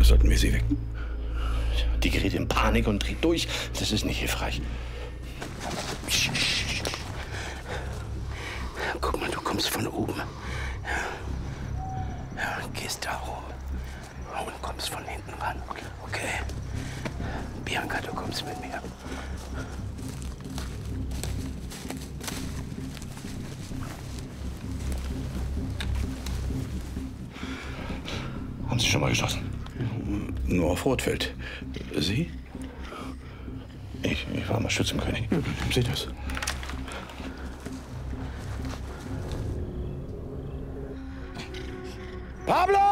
sollten wir sie wecken. Die gerät in Panik und dreht durch. Das ist nicht hilfreich. Guck mal, du kommst von oben. Ja, gehst da rum. Und kommst von hinten ran. Okay. Bianca, du kommst mit mir. Haben Sie schon mal geschossen? Nur auf Rotfeld. Sie? Ich war mal Schützenkönig. Sieh das. Pablo!